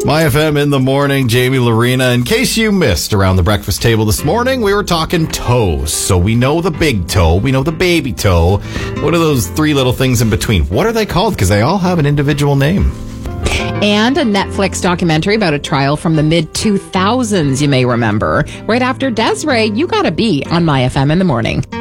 My FM in the morning, Jamie Lorena. In case you missed around the breakfast table this morning, we were talking toes. So we know the big toe, we know the baby toe. What are those three little things in between? What are they called? Because they all have an individual name. And a Netflix documentary about a trial from the mid-2000s, you may remember. Right after Desiree, You Gotta Be on My FM in the morning.